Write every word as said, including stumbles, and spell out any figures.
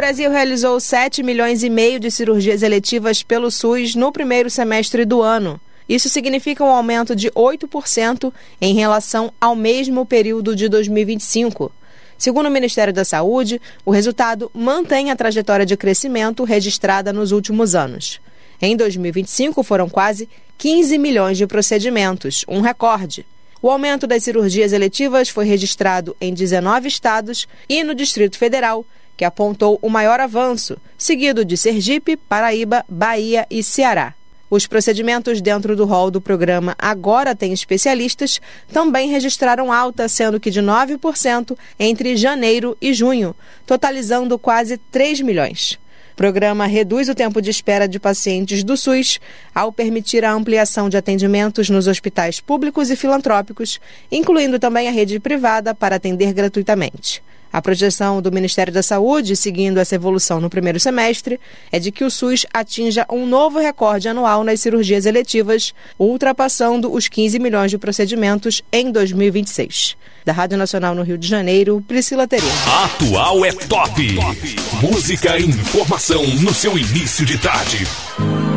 Brasil realizou sete milhões e meio de cirurgias eletivas pelo SUS no primeiro semestre do ano. Isso significa um aumento de oito por cento em relação ao mesmo período de dois mil e vinte e cinco. Segundo o Ministério da Saúde, o resultado mantém a trajetória de crescimento registrada nos últimos anos. Em dois mil e vinte e cinco, foram quase quinze milhões de procedimentos, um recorde. O aumento das cirurgias eletivas foi registrado em dezenove estados e no Distrito Federal, que apontou o maior avanço, seguido de Sergipe, Paraíba, Bahia e Ceará. Os procedimentos dentro do rol do programa Agora Tem Especialistas também registraram alta, sendo que de nove por cento entre janeiro e junho, totalizando quase três milhões. O programa reduz o tempo de espera de pacientes do SUS ao permitir a ampliação de atendimentos nos hospitais públicos e filantrópicos, incluindo também a rede privada para atender gratuitamente. A projeção do Ministério da Saúde, seguindo essa evolução no primeiro semestre, é de que o SUS atinja um novo recorde anual nas cirurgias eletivas, ultrapassando os quinze milhões de procedimentos em dois mil e vinte e seis. Da Rádio Nacional no Rio de Janeiro, Priscila Tereza. Atual é top. Música e informação no seu início de tarde.